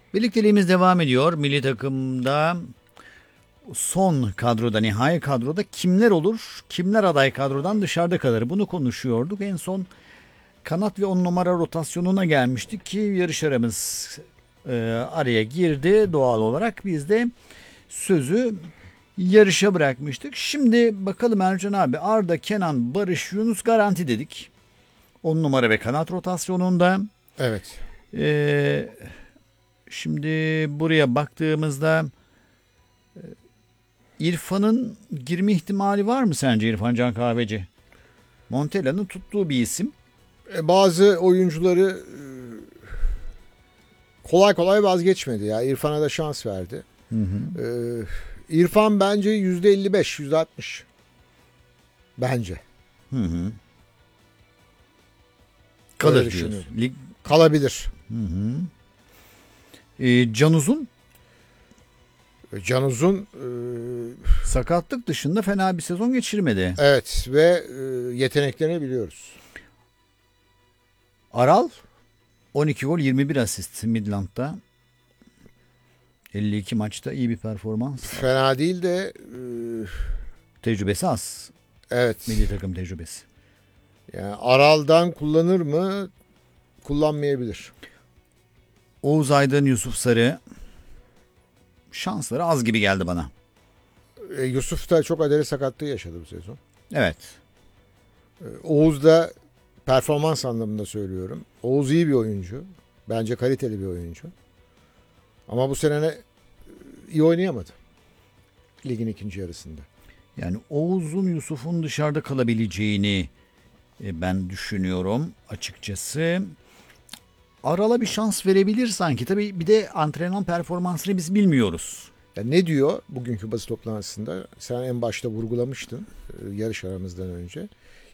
Birlikteliğimiz devam ediyor. Milli takımda son kadroda, nihai kadroda kimler olur? Kimler aday kadrodan dışarıda kalır? Bunu konuşuyorduk. En son kanat ve 10 numara rotasyonuna gelmiştik ki yarış aramız araya girdi doğal olarak. Biz de sözü yarışa bırakmıştık. Şimdi bakalım Ercan abi, Arda, Kenan, Barış, Yunus garanti dedik. 10 numara ve kanat rotasyonunda. Evet. Şimdi buraya baktığımızda İrfan'ın girme ihtimali var mı sence, İrfan Can Kahveci? Montella'nın tuttuğu bir isim. Bazı oyuncuları kolay kolay vazgeçmedi ya. İrfan'a da şans verdi. Hı hı. İrfan bence %55, %60. Bence. Hı hı. Öyle Kalır düşünüyorum. diyoruz. Kalabilir. Hı hı. Can Uzun Can Uzun sakatlık dışında fena bir sezon geçirmedi. evet ve yeteneklerini biliyoruz. Aral 12 gol 21 asist Midland'da. 52 maçta iyi bir performans. Fena değil de Tecrübesi az. evet. Milli takım tecrübesi. Yani Aral'dan kullanır mı? Kullanmayabilir. Oğuz Aydın, Yusuf Sarı şansları az gibi geldi bana. Yusuf da çok acele sakatlığı yaşadı bu sezon. Evet. Oğuz da performans anlamında söylüyorum. Oğuz iyi bir oyuncu. Bence kaliteli bir oyuncu. Ama bu sene iyi oynayamadı. Ligin ikinci yarısında. Yani Oğuz'un, Yusuf'un dışarıda kalabileceğini ben düşünüyorum açıkçası. Aral'a bir şans verebilir sanki. Tabii bir de antrenman performansını biz bilmiyoruz. Ya ne diyor bugünkü basın toplantısında? Sen en başta vurgulamıştın yarış aramızdan önce.